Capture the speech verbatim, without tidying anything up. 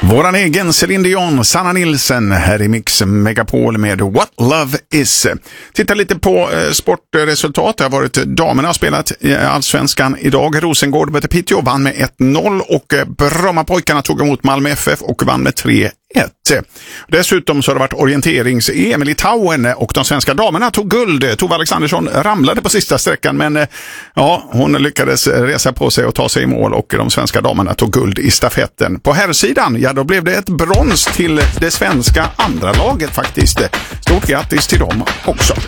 Våran egen Céline Dion, Sanna Nilsson här i Mix Megapol med What Love Is. Titta lite på eh, sportresultat. Det har varit damerna har spelat i Allsvenskan idag. Rosengård mötte Piteå, vann med ett noll och eh, Brommapojkarna tog emot Malmö F F och vann med tre ett. Dessutom så har det varit orienterings-E M i Litauen och de svenska damerna tog guld. Tove Alexandersson ramlade på sista sträckan, men ja, hon lyckades resa på sig och ta sig i mål och de svenska damerna tog guld i stafetten. På herrsidan, ja då blev det ett brons till det svenska andra laget faktiskt. Stort grattis till dem också.